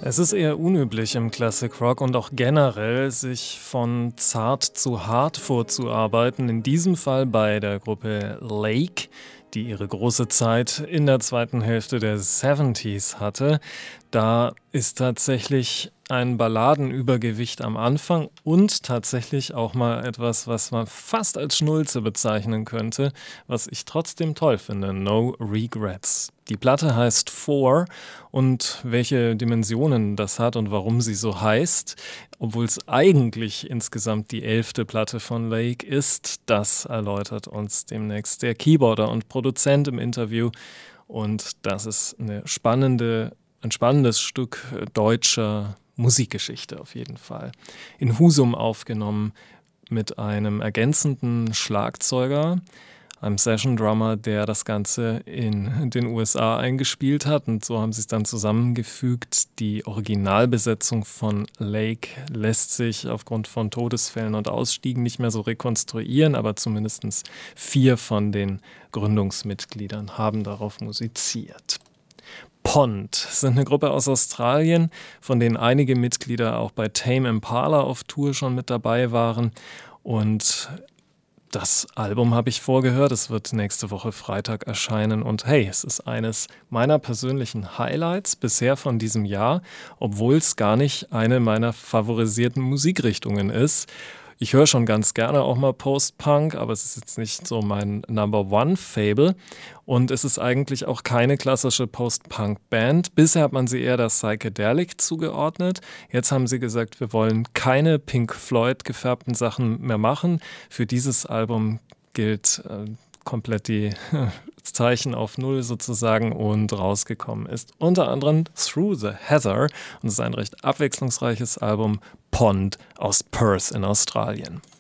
Es ist eher unüblich im Classic Rock und auch generell, sich von zart zu hart vorzuarbeiten. In diesem Fall bei der Gruppe Lake, die ihre große Zeit in der zweiten Hälfte der 70s hatte. Da ist tatsächlich ein Balladenübergewicht am Anfang und tatsächlich auch mal etwas, was man fast als Schnulze bezeichnen könnte, was ich trotzdem toll finde. No Regrets. Die Platte heißt Four und welche Dimensionen das hat und warum sie so heißt, obwohl es eigentlich insgesamt die 11. Platte von Lake ist, das erläutert uns demnächst der Keyboarder und Produzent im Interview. Und das ist ein spannendes Stück deutscher Musikgeschichte auf jeden Fall. In Husum aufgenommen mit einem ergänzenden Schlagzeuger, einem Session-Drummer, der das Ganze in den USA eingespielt hat. Und so haben sie es dann zusammengefügt. Die Originalbesetzung von Lake lässt sich aufgrund von Todesfällen und Ausstiegen nicht mehr so rekonstruieren, aber zumindest 4 von den Gründungsmitgliedern haben darauf musiziert. Pond sind eine Gruppe aus Australien, von denen einige Mitglieder auch bei Tame Impala auf Tour schon mit dabei waren. Und das Album habe ich vorgehört, es wird nächste Woche Freitag erscheinen und hey, es ist eines meiner persönlichen Highlights bisher von diesem Jahr, obwohl es gar nicht eine meiner favorisierten Musikrichtungen ist. Ich höre schon ganz gerne auch mal Post-Punk, aber es ist jetzt nicht so mein Number-One-Fable. Und es ist eigentlich auch keine klassische Post-Punk-Band. Bisher hat man sie eher der Psychedelic zugeordnet. Jetzt haben sie gesagt, wir wollen keine Pink Floyd gefärbten Sachen mehr machen. Für dieses Album gilt komplett die Zeichen auf Null sozusagen und rausgekommen ist unter anderem Through the Heather und es ist ein recht abwechslungsreiches Album, Pond aus Perth in Australien.